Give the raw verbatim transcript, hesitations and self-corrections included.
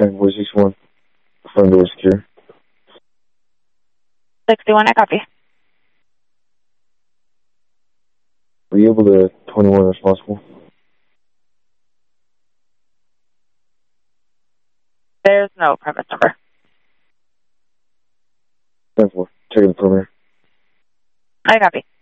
ten, voice sixty-one. Front door secure. sixty-one, I copy. Were you able to twenty-one responsible? There's no premise number. ten four, checking the perimeter. I copy.